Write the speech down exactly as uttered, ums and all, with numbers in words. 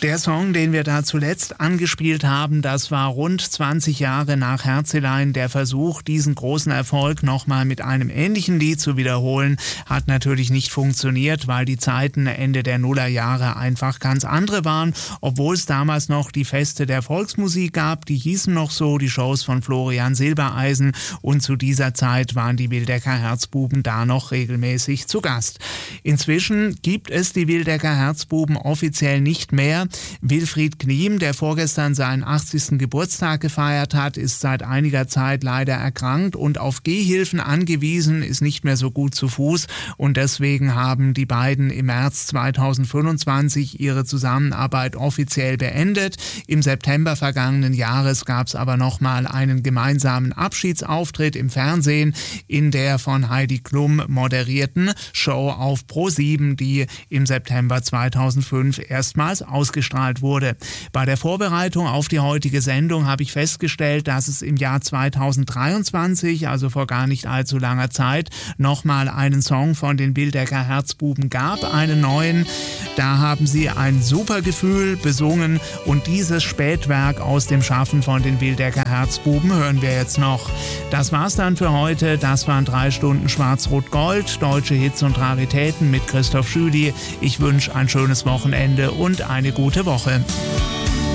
Der Song, den wir da zuletzt angespielt haben, das war rund zwanzig Jahre nach Herzelein der Versuch, diesen großen Erfolg nochmal mit einem ähnlichen Lied zu wiederholen. Hat natürlich nicht funktioniert, weil die Zeiten Ende der Nullerjahre einfach ganz andere waren, obwohl es damals noch die Feste der Volksmusik gab, die hießen noch so, die Shows von Florian Silbereisen, und zu dieser Zeit waren die Wildecker Herzbuben da noch regelmäßig zu Gast. Inzwischen gibt es die Wildecker Herzbuben offiziell nicht mehr. Wilfried Kniem, der vorgestern seinen achtzigsten Geburtstag gefeiert hat, ist seit einiger Zeit leider erkrankt und auf Gehhilfen angewiesen, ist nicht mehr so gut zu Fuß, und deswegen haben die beiden im März zweitausendfünfundzwanzig ihre Zusammenarbeit offiziell beendet. Im September vergangenen Jahres gab es aber nochmal einen gemeinsamen Abschiedsauftritt im Fernsehen in der von Heidi Klum moderierten Show auf ProSieben, die im September zweitausendfünf erstmals ausgestrahlt wurde. Bei der Vorbereitung auf die heutige Sendung habe ich festgestellt, dass es im Jahr zweitausenddreiundzwanzig, also vor gar nicht allzu langer Zeit, nochmal einen Song von den Wildecker Herzbuben gab, einen neuen. Da haben sie ein super Gefühl besungen, und dieses Spätwerk aus dem Schaffen von den Wildecker Herzbuben hören wir jetzt noch. Das war's dann für heute. Das waren drei Stunden Schwarz-Rot-Gold, deutsche Hits und Raritäten mit Christoph Schüli. Ich wünsche ein schönes Wochenende und eine gute Woche.